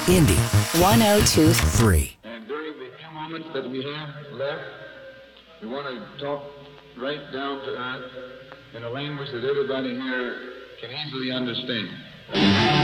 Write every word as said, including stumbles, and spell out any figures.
Indy one oh two three. And during the few moments that we have left, we want to talk right down to earth in a language that everybody here can easily understand.